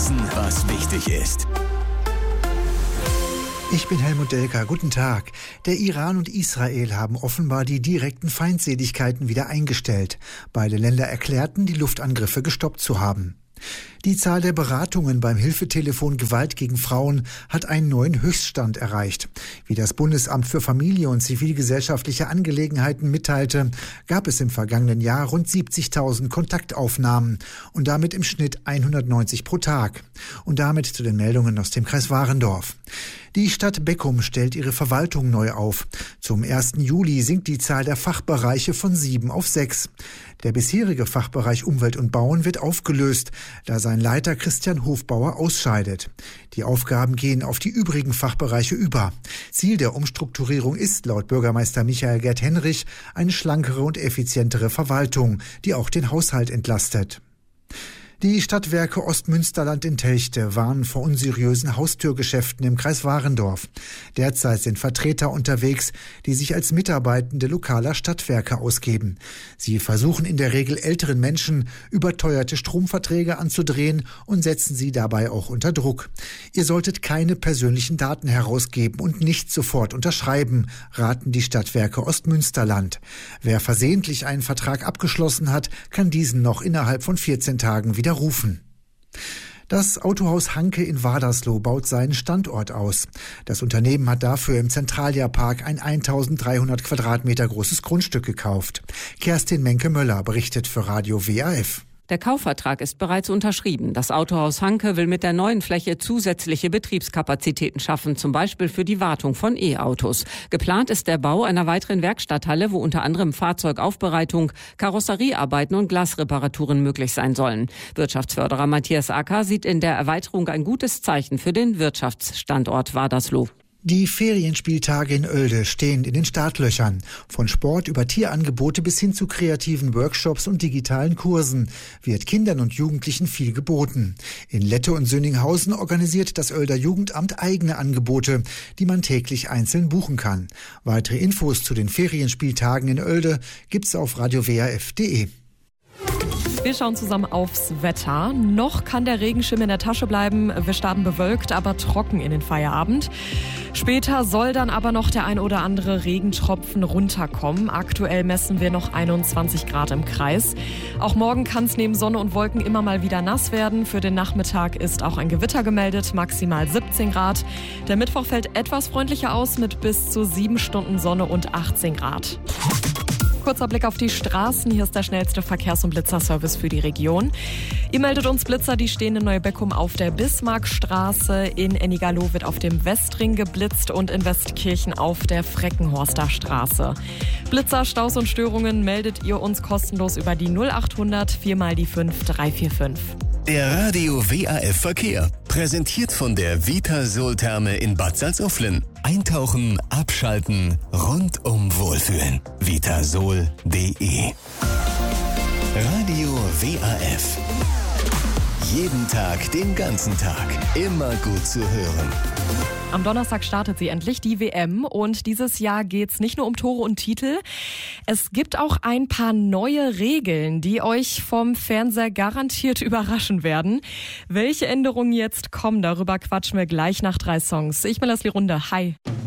wissen, was wichtig ist. Ich bin Helmut Delker. Guten Tag. Der Iran und Israel haben offenbar die direkten Feindseligkeiten wieder eingestellt. Beide Länder erklärten, die Luftangriffe gestoppt zu haben. Die Zahl der Beratungen beim Hilfetelefon Gewalt gegen Frauen hat einen neuen Höchststand erreicht. Wie das Bundesamt für Familie und zivilgesellschaftliche Angelegenheiten mitteilte, gab es im vergangenen Jahr rund 70.000 Kontaktaufnahmen und damit im Schnitt 190 pro Tag. Und damit zu den Meldungen aus dem Kreis Warendorf. Die Stadt Beckum stellt ihre Verwaltung neu auf. Zum 1. Juli sinkt die Zahl der Fachbereiche von 7 auf 6. Der bisherige Fachbereich Umwelt und Bauen wird aufgelöst, da sein Leiter Christian Hofbauer ausscheidet. Die Aufgaben gehen auf die übrigen Fachbereiche über. Ziel der Umstrukturierung ist laut Bürgermeister Michael Gerd-Henrich eine schlankere und effizientere Verwaltung, die auch den Haushalt entlastet. Die Stadtwerke Ostmünsterland in Telchte warnen vor unseriösen Haustürgeschäften im Kreis Warendorf. Derzeit sind Vertreter unterwegs, die sich als Mitarbeitende lokaler Stadtwerke ausgeben. Sie versuchen in der Regel älteren Menschen überteuerte Stromverträge anzudrehen und setzen sie dabei auch unter Druck. Ihr solltet keine persönlichen Daten herausgeben und nicht sofort unterschreiben, raten die Stadtwerke Ostmünsterland. Wer versehentlich einen Vertrag abgeschlossen hat, kann diesen noch innerhalb von 14 Tagen widerrufen. Das Autohaus Hanke in Wadersloh baut seinen Standort aus. Das Unternehmen hat dafür im Zentraljahrpark ein 1300 Quadratmeter großes Grundstück gekauft. Kerstin Menke-Möller berichtet für Radio WAF. Der Kaufvertrag ist bereits unterschrieben. Das Autohaus Hanke will mit der neuen Fläche zusätzliche Betriebskapazitäten schaffen, zum Beispiel für die Wartung von E-Autos. Geplant ist der Bau einer weiteren Werkstatthalle, wo unter anderem Fahrzeugaufbereitung, Karosseriearbeiten und Glasreparaturen möglich sein sollen. Wirtschaftsförderer Matthias Acker sieht in der Erweiterung ein gutes Zeichen für den Wirtschaftsstandort Wadersloh. Die Ferienspieltage in Oelde stehen in den Startlöchern. Von Sport über Tierangebote bis hin zu kreativen Workshops und digitalen Kursen wird Kindern und Jugendlichen viel geboten. In Lette und Sönninghausen organisiert das Oelder Jugendamt eigene Angebote, die man täglich einzeln buchen kann. Weitere Infos zu den Ferienspieltagen in Oelde gibt's auf radiowaf.de. Wir schauen zusammen aufs Wetter. Noch kann der Regenschirm in der Tasche bleiben. Wir starten bewölkt, aber trocken in den Feierabend. Später soll dann aber noch der ein oder andere Regentropfen runterkommen. Aktuell messen wir noch 21 Grad im Kreis. Auch morgen kann es neben Sonne und Wolken immer mal wieder nass werden. Für den Nachmittag ist auch ein Gewitter gemeldet, maximal 17 Grad. Der Mittwoch fällt etwas freundlicher aus mit bis zu 7 Stunden Sonne und 18 Grad. Kurzer Blick auf die Straßen. Hier ist der schnellste Verkehrs- und Blitzerservice für die Region. Ihr meldet uns Blitzer, die stehen in Neubeckum auf der Bismarckstraße. In Ennigerloh wird auf dem Westring geblitzt und in Westkirchen auf der Freckenhorster Straße. Blitzer, Staus und Störungen meldet ihr uns kostenlos über die 0800 4 mal die 5 345. Der Radio WAF Verkehr. Präsentiert von der Vitasol-Therme in Bad Salzuflen. Eintauchen, abschalten, rundum wohlfühlen. Vitasol.de. Radio WAF. Jeden Tag, den ganzen Tag. Immer gut zu hören. Am Donnerstag startet sie endlich, die WM. Und dieses Jahr geht's nicht nur um Tore und Titel. Es gibt auch ein paar neue Regeln, die euch vom Fernseher garantiert überraschen werden. Welche Änderungen jetzt kommen, darüber quatschen wir gleich nach 3 Songs. Ich bin Leslie Runde. Hi.